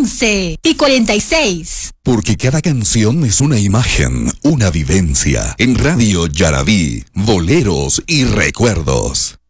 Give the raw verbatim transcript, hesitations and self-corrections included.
once y cuarenta y seis. Porque cada canción es una imagen, una vivencia. En Radio Yarabí, boleros y recuerdos.